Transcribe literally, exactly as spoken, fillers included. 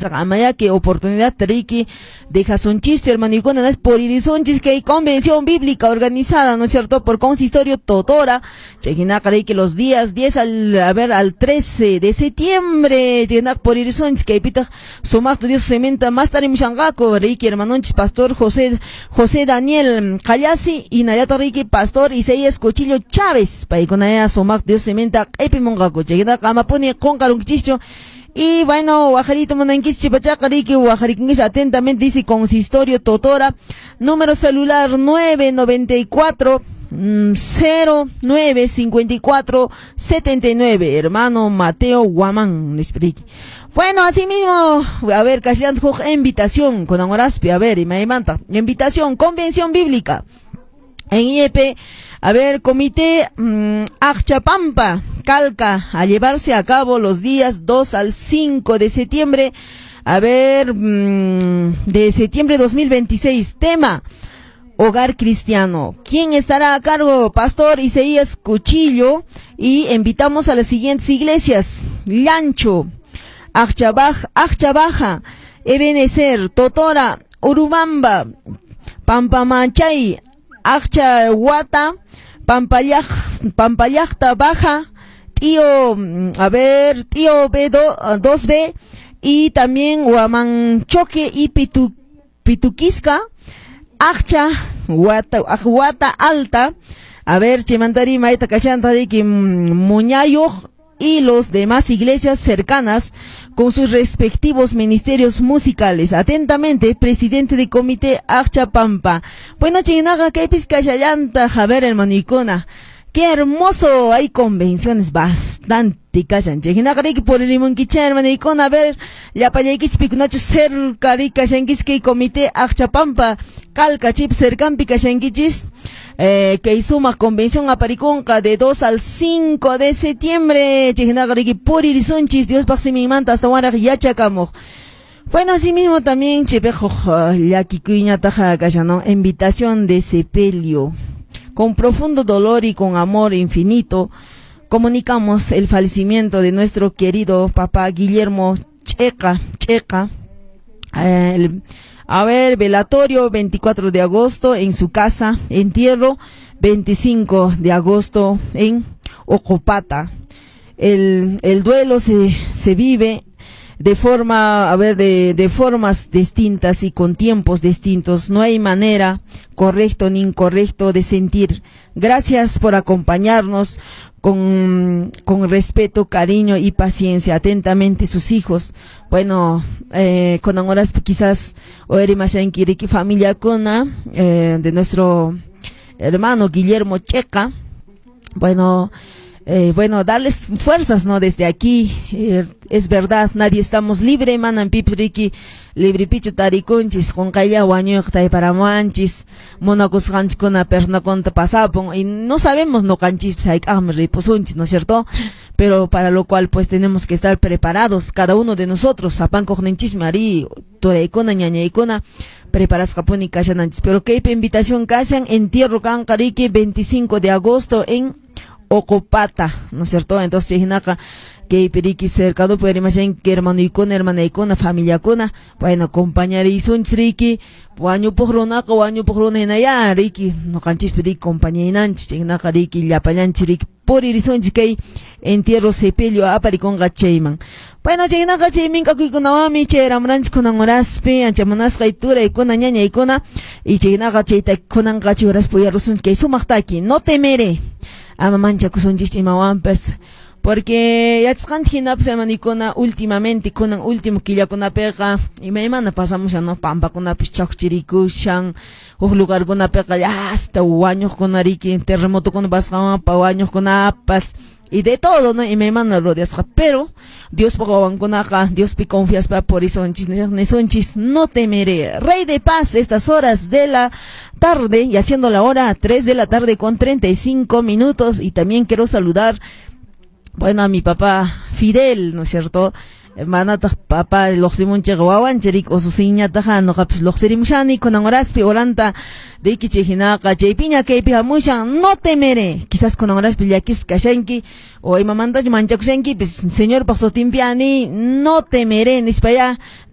amaya que oportunidad triki deja son chiste hermano y cuando es por irisonchis que hay convención bíblica organizada, ¿no es cierto? Por consistorio Totora, chejina que los días diez al, a ver, al trece de septiembre, chejina por irisonchis que hay pita sumak Dios sementa más tarde mishangaco, reiki hermanonchis pastor José, José Daniel Callasi y Nayata Reiki pastor Isaías Cochillo Chávez, pa y con ella sumak Dios sementa epimongaco, chejina kama pone con carunchicho. Y bueno, Guajarito Monanquis Chipachacariki, Guajariquis atentamente dice consistorio Totora, número celular nueve noventa y cuatro cero nueve cincuenta y cuatro setenta y nueve, hermano Mateo Guamán, bueno, así mismo, a ver, Caslian invitación con Amoraspi, a ver, y me manta, invitación, convención bíblica. En I E P, a ver, comité mmm, Achapampa, Calca, a llevarse a cabo los días dos al cinco de septiembre, a ver, mmm, de septiembre dos mil veintiséis, tema, Hogar Cristiano. ¿Quién estará a cargo? Pastor Isaías Cuchillo, y invitamos a las siguientes iglesias, Llancho, Achchabaja, Achchabaja, Ebenecer, Totora, Urubamba, Pampamachay, Achcha Huata, Pampayaj, Pampayajta Baja, Tío, a ver, Tío B dos B, y también Huamanchoque y Pitu, Pituquisca, Achcha Huata, Huata Alta, a ver, Chimantari Maita Cachantari, Muñayo, y los demás iglesias cercanas con sus respectivos ministerios musicales. Atentamente, presidente del comité Achapampa. Bueno, chinaga, que piscachayanta, Javier hermanicona. Qué hermoso, hay convenciones bastante callan. Chinaga, que por el limonquicha hermanicona, a ver, ya para lleguis picunacho cerca, ricachanguis que comité Achapampa, calca chip cercampi cachanguichis. Eh, que suma convención apariconca de dos al cinco de septiembre, Chejinagariki por irisonchis, Dios mi manta hasta ahora yachacamo. Bueno, así mismo también, chepejo, ya kikuiña taja cachano, invitación de sepelio. Con profundo dolor y con amor infinito, comunicamos el fallecimiento de nuestro querido papá Guillermo Checa, Checa, eh, el, a ver, velatorio veinticuatro de agosto en su casa, entierro veinticinco de agosto en Ocopata. El, el duelo se, se vive de forma, a ver, de, de formas distintas y con tiempos distintos. No hay manera correcto ni incorrecto de sentir. Gracias por acompañarnos con, con respeto, cariño y paciencia. Atentamente sus hijos. Bueno, eh, con horas quizás oeri mashankiriki familia cona eh, de nuestro hermano Guillermo Checa. Bueno, eh, bueno, darles fuerzas, ¿no? Desde aquí, eh, es verdad, nadie estamos libre, manan pipriki, libre pichu tarikunchis, con kaya wañuqtay para manchis, monacus ganchis con una persona conta pasapon, y no sabemos no canchis, saik amri posunchis, ¿no es cierto? Pero para lo cual pues tenemos que estar preparados, cada uno de nosotros, apan cognenchis mari, toreikona, ñañaikona, preparas japoni kashananchis, pero que invitación kashan, entierro kankariki, veinticinco de agosto en Ocopata, ¿no es cierto? Entonces, Chejinaca, que Periki cercado puede imaginar que hermano icona, hermana icona, familia cona, bueno, compañera y son triki, puaño porrona, puaño porrona en allá, Riki, no canchis Periki, compañera inanch, Chejinaca, Riki, Yapayan, Chirik, por irison chiquei, entierro sepelio, aparicón gacheiman. Bueno, Chejinaca, Cheimin, Kakuikunawami, Cheramranch, Konangoraspe, Anchamanas, Kaitura, icona, ñaña, icona, y Chejinaca, Cheita, Konangachi, Horas, Poyarosun, que sumachtaki, no temere. Ama mancha kusonchis imawanpas, porque yatzqanchikina pues hermanicona últimamente kunan último killakunapiqa imaymana pasamos ya no pampakunapis chawchirikushan huk lugarkunapiqa ya hasta wañuqkunariki terremotokuna pasqanpa wañuqkunapas y de todo, ¿no? Imaymana rodeasqa, pero Dios paqawankunaqa Dios pi confiaspa por eso nisonchis no temeré. Rey de paz, estas horas de la tarde y haciendo la hora tres de la tarde con treinta y cinco minutos, y también quiero saludar, bueno, a mi papá Fidel, ¿no es cierto? Manata papá loximunche gawancherik o su siñataja no capis loxerimushani con angoraspi oranta de ikichejinaqa chaypiña kaypi hamushan no temeré, quizás con angoraspi yakis kashanki o imamanta manchakushanki pues señor paso timpiani no temeré nispaya